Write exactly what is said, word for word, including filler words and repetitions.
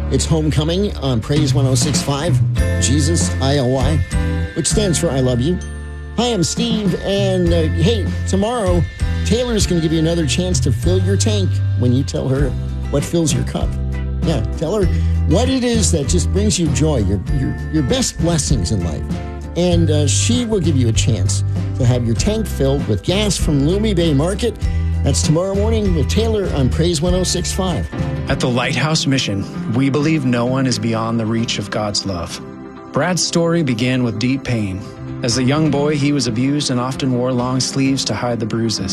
It's Homecoming on Praise one oh six point five, Jesus, I L Y, which stands for I Love You. Hi, I'm Steve, and uh, hey, tomorrow, Taylor's going to give you another chance to fill your tank when you tell her what fills your cup. Yeah, tell her what it is that just brings you joy, your your, your best blessings in life. And uh, she will give you a chance to have your tank filled with gas from Lumi Bay Market. That's tomorrow morning with Taylor on Praise one oh six point five. At the Lighthouse Mission, we believe no one is beyond the reach of God's love. Brad's story began with deep pain. As a young boy, he was abused and often wore long sleeves to hide the bruises.